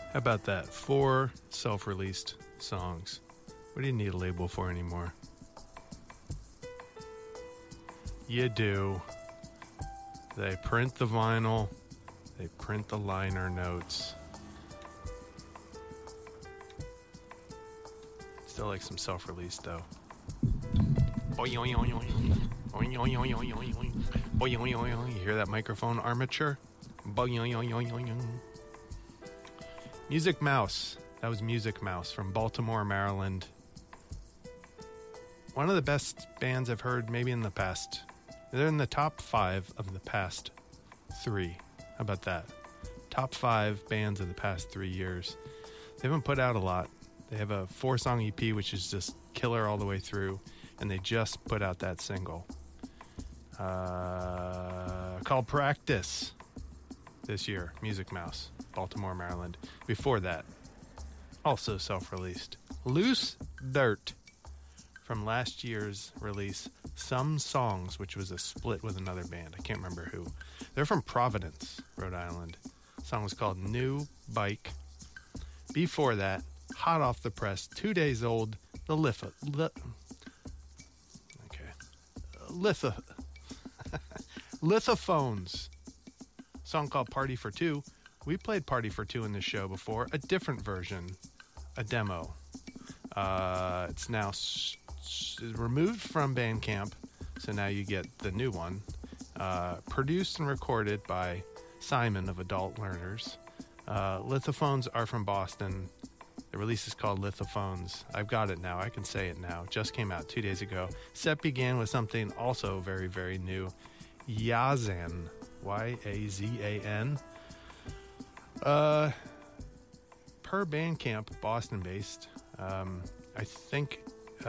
How about that? 4 self-released songs. What do you need a label for anymore? You do. They print the vinyl. They print the liner notes. Still like some self-release though. You hear that microphone armature? Music Mouse. That was Music Mouse from Baltimore, Maryland. One of the best bands I've heard maybe in the past. They're in the top 5 of the past 3. How about that? Top 5 bands of the past 3 years. They haven't put out a lot. They have a 4-song EP, which is just killer all the way through. And they just put out that single. Called Practice. This year. Music Mouse. Baltimore, Maryland. Before that, also self-released. Loose Dirt. From last year's release, Some Songs, which was a split with another band. I can't remember who. They're from Providence, Rhode Island. The song was called New Bike. Before that, hot off the press, 2 days old, the Lithophones. Song called Party for Two. We played Party for Two in this show before. A different version. A demo. It's now removed from Bandcamp, so now you get the new one. Produced and recorded by Simon of Adult Learners. Lithophones are from Boston. The release is called Lithophones. I've got it now. I can say it now. Just came out 2 days ago. Set began with something also very, very new. Yazan. Y-A-Z-A-N. Per Bandcamp, Boston-based. I think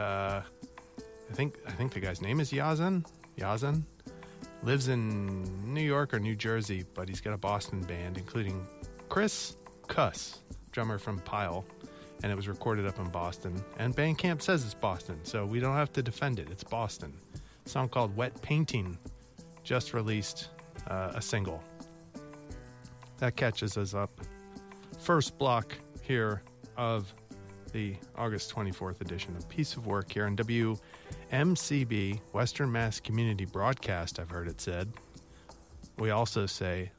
the guy's name is Yazan. Yazan lives in New York or New Jersey, but he's got a Boston band, including Chris Cuss, drummer from Pile, and it was recorded up in Boston. And Bandcamp says it's Boston, so we don't have to defend it. It's Boston. A song called Wet Painting, just released a single. That catches us up. First block here of the August 24th edition of Piece of Work here on WMCB, Western Mass Community Broadcast, I've heard it said. We also say